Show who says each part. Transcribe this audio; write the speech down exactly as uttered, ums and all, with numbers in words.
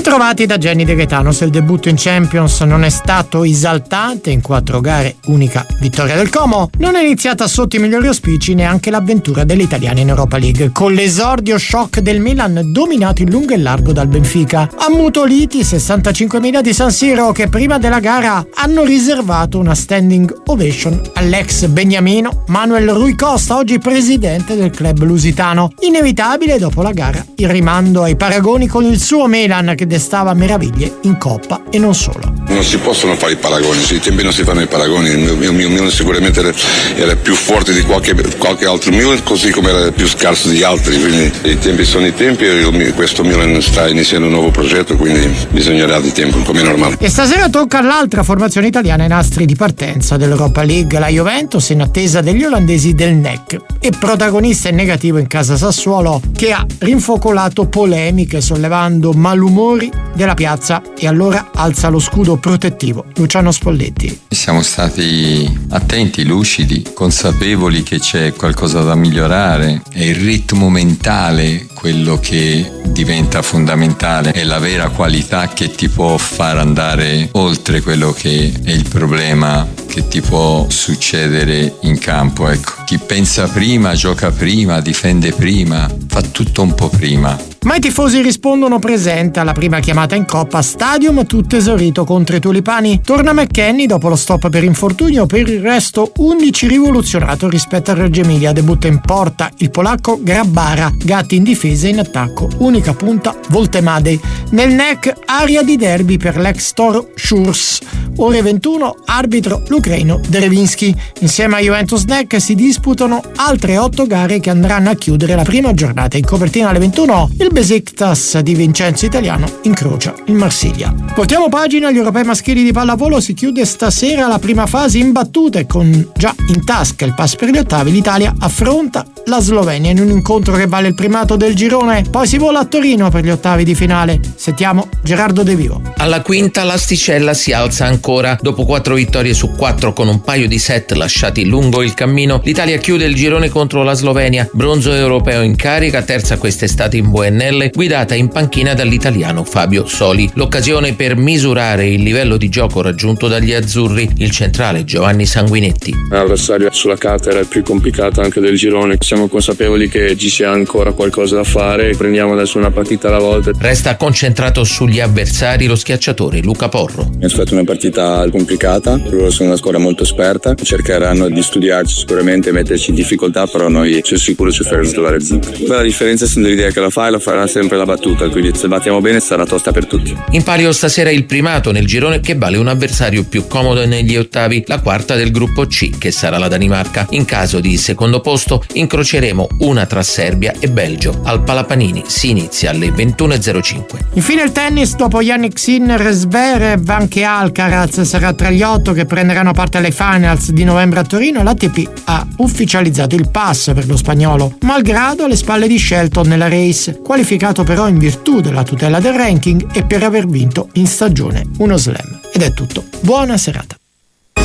Speaker 1: Bentrovati da Jenny De Gaetanos. Il debutto in Champions non è stato esaltante in quattro gare, unica vittoria del Como. Non è iniziata sotto i migliori auspici neanche l'avventura degli italiani in Europa League, con l'esordio shock del Milan dominato in lungo e largo dal Benfica. Ammutoliti sessantacinquemila di San Siro, che prima della gara hanno riservato una standing ovation all'ex beniamino Manuel Rui Costa, oggi presidente del club lusitano. Inevitabile dopo la gara il rimando ai paragoni con il suo Milan, che destava meraviglie in Coppa e non solo.
Speaker 2: Non si possono fare i paragoni, sui tempi non si fanno i paragoni. Il mio, mio, mio Milan sicuramente era, era più forte di qualche, qualche altro Milan, così come era più scarso di altri, quindi i tempi sono i tempi e questo Milan sta iniziando un nuovo progetto, quindi bisognerà di tempo, come è normale.
Speaker 1: E stasera tocca all'altra formazione italiana ai nastri di partenza dell'Europa League, la Juventus, in attesa degli olandesi del N E C, e protagonista in negativo in casa Sassuolo, che ha rinfocolato polemiche sollevando malumori della piazza, e allora alza lo scudo protettivo Luciano Spolletti.
Speaker 3: Siamo stati attenti, lucidi, consapevoli che c'è qualcosa da migliorare. È il ritmo mentale quello che diventa fondamentale, è la vera qualità che ti può far andare oltre quello che è il problema che ti può succedere in campo. Ecco, chi pensa prima, gioca prima, difende prima, fa tutto un po' prima.
Speaker 1: Ma i tifosi rispondono presente alla prima chiamata in Coppa. Stadium tutto esaurito contro i Tulipani. Torna McKennie dopo lo stop per infortunio. Per il resto undici rivoluzionato rispetto a Reggio Emilia. Debutta in porta il polacco Grabbara. Gatti in difesa e in attacco unica punta Voltemade. Nel N E C aria di derby per l'ex Toro Schurz. Ore ventuno, arbitro l'ucraino Derevinsky. Insieme a Juventus N E C si disputano altre otto gare che andranno a chiudere la prima giornata. In copertina alle ventuno il Besiktas di Vincenzo Italiano incrocia il Marsiglia. Portiamo pagina agli europei maschili di pallavolo. Si chiude stasera la prima fase in battute, con già in tasca il pass per gli ottavi. L'Italia affronta la Slovenia in un incontro che vale il primato del girone. Poi si vola a Torino per gli ottavi di finale. Sentiamo Gerardo De Vivo.
Speaker 4: Alla quinta l'asticella si alza ancora. Dopo quattro vittorie su quattro con un paio di set lasciati lungo il cammino, l'Italia chiude il girone contro la Slovenia. Bronzo europeo in carica, terza quest'estate in V N L, guidata in panchina dall'italiano Fabio Soli. L'occasione per misurare il livello di gioco raggiunto dagli azzurri, il centrale Giovanni Sanguinetti.
Speaker 5: L'avversario sulla carta era il più complicato anche del girone. Siamo consapevoli che ci sia ancora qualcosa da fare, prendiamo adesso una partita alla volta.
Speaker 4: Resta concentrato sugli avversari lo schiacciatore Luca Porro.
Speaker 5: Mi aspetto una partita complicata, loro sono una squadra molto esperta, cercheranno di studiarci sicuramente e metterci in difficoltà, però noi sono sicuro ci faremo trovare il vinto. La differenza è l'idea che la fai, la farà sempre la battuta, quindi se battiamo bene sarà tosta per tutti.
Speaker 4: In palio stasera il primato nel girone, che vale un avversario più comodo negli ottavi, la quarta del gruppo C, che sarà la Danimarca. In caso di secondo posto incroceremo una tra Serbia e Belgio. Al Palapanini si inizia alle ventuno e zero cinque.
Speaker 1: Infine il tennis, dopo Yannick Sinner, Zverev, anche Alcaraz sarà tra gli otto che prenderanno parte alle finals di novembre a Torino. L'A T P ha ufficializzato il pass per lo spagnolo, malgrado alle spalle di Shelton nella race, qualificato però in virtù della tutela del ranking e per aver vinto in stagione uno slam. Ed è tutto. Buona serata.